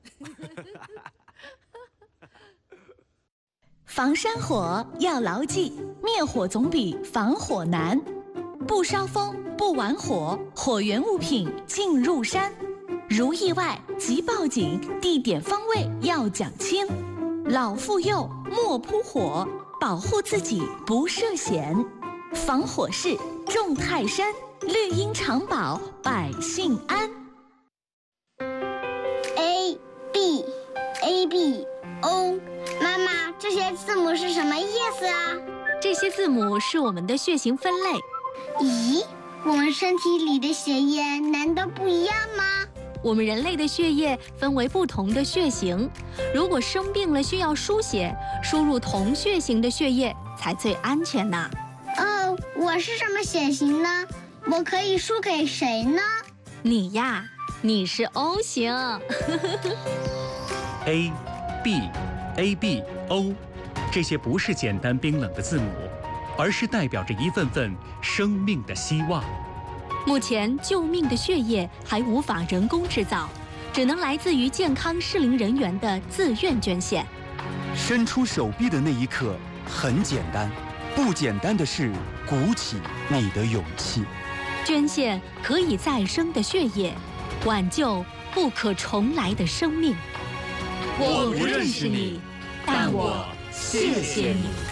防山火要牢记，灭火总比防火难。不烧风，不玩火，火源物品进入山。如意外即报警，地点方位要讲清。老妇幼莫扑火，保护自己不涉险。防火势重泰山，绿荫长保百姓安。 A B A B O， 妈妈，这些字母是什么意思啊？ 这些字母是我们的血型分类。 咦，我们身体里的血液难道不一样吗？ 我们人类的血液分为不同的血型，如果生病了需要输血，输入同血型的血液才最安全呢。 哦，我是什么血型呢？我可以输给谁呢？ 你呀，你是 O 型。 A B A B O， 这些不是简单冰冷的字母，而是代表着一份份生命的希望。 目前救命的血液还无法人工制造，只能来自于健康适龄人员的自愿捐献。 伸出手臂的那一刻很简单，不简单的是鼓起你的勇气。 捐献可以再生的血液，挽救不可重来的生命。 我不认识你，但我谢谢你。